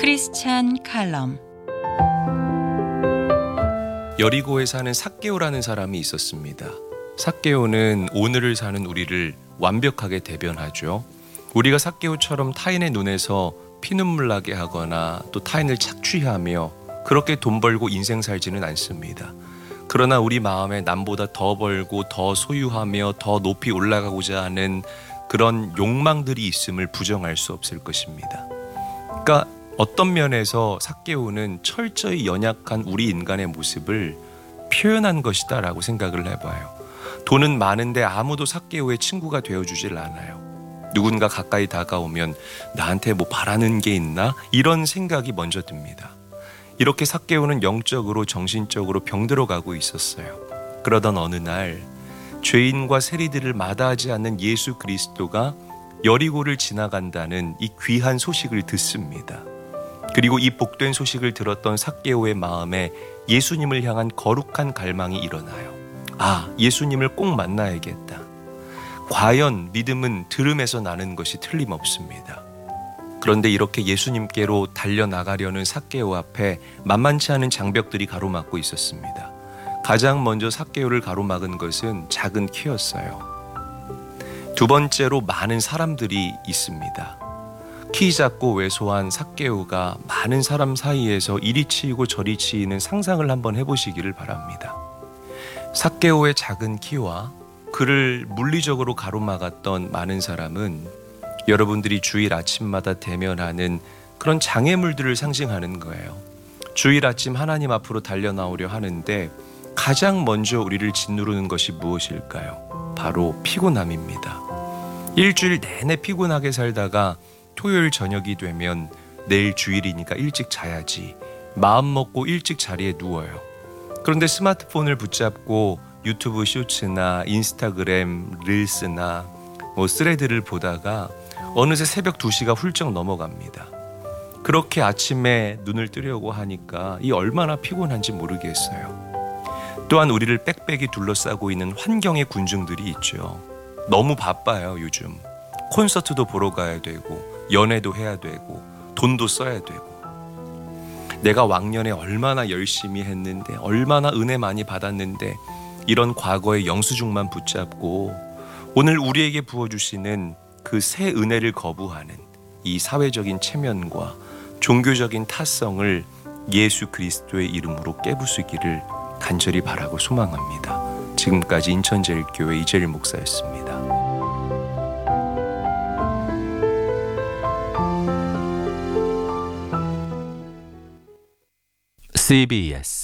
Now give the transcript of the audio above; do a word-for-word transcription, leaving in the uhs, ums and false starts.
크리스찬 칼럼. 여리고에 사는 삭개오라는 사람이 있었습니다. 삭개오는 오늘을 사는 우리를 완벽하게 대변하죠. 우리가 삭개오처럼 타인의 눈에서 피눈물 나게 하거나 또 타인을 착취하며 그렇게 돈 벌고 인생 살지는 않습니다. 그러나 우리 마음에 남보다 더 벌고 더 소유하며 더 높이 올라가고자 하는 그런 욕망들이 있음을 부정할 수 없을 것입니다. 그러니까 어떤 면에서 삭개오는 철저히 연약한 우리 인간의 모습을 표현한 것이다 라고 생각을 해봐요. 돈은 많은데 아무도 삭개오의 친구가 되어주질 않아요. 누군가 가까이 다가오면 나한테 뭐 바라는 게 있나? 이런 생각이 먼저 듭니다. 이렇게 삭개오는 영적으로 정신적으로 병들어 가고 있었어요. 그러던 어느 날 죄인과 세리들을 마다하지 않는 예수 그리스도가 여리고를 지나간다는 이 귀한 소식을 듣습니다. 그리고 이 복된 소식을 들었던 삭개오의 마음에 예수님을 향한 거룩한 갈망이 일어나요. 아, 예수님을 꼭 만나야겠다. 과연 믿음은 들음에서 나는 것이 틀림없습니다. 그런데 이렇게 예수님께로 달려나가려는 삭개오 앞에 만만치 않은 장벽들이 가로막고 있었습니다. 가장 먼저 삭개오를 가로막은 것은 작은 키였어요. 두 번째로 많은 사람들이 있습니다. 키 작고 왜소한 삭개오가 많은 사람 사이에서 이리 치이고 저리 치이는 상상을 한번 해보시기를 바랍니다. 삭개오의 작은 키와 그를 물리적으로 가로막았던 많은 사람은 여러분들이 주일 아침마다 대면하는 그런 장애물들을 상징하는 거예요. 주일 아침 하나님 앞으로 달려나오려 하는데 가장 먼저 우리를 짓누르는 것이 무엇일까요? 바로 피곤함입니다. 일주일 내내 피곤하게 살다가 토요일 저녁이 되면 내일 주일이니까 일찍 자야지 마음 먹고 일찍 자리에 누워요. 그런데 스마트폰을 붙잡고 유튜브 쇼츠나 인스타그램 릴스나 뭐 스레드를 보다가 어느새 새벽 두 시가 훌쩍 넘어갑니다. 그렇게 아침에 눈을 뜨려고 하니까 이 얼마나 피곤한지 모르겠어요. 또한 우리를 빽빽이 둘러싸고 있는 환경의 군중들이 있죠. 너무 바빠요. 요즘 콘서트도 보러 가야 되고 연애도 해야 되고 돈도 써야 되고 내가 왕년에 얼마나 열심히 했는데 얼마나 은혜 많이 받았는데 이런 과거의 영수증만 붙잡고 오늘 우리에게 부어주시는 그 새 은혜를 거부하는 이 사회적인 체면과 종교적인 타성을 예수 그리스도의 이름으로 깨부수기를 간절히 바라고 소망합니다. 지금까지 인천제일교회 이재일 목사였습니다. 씨비에스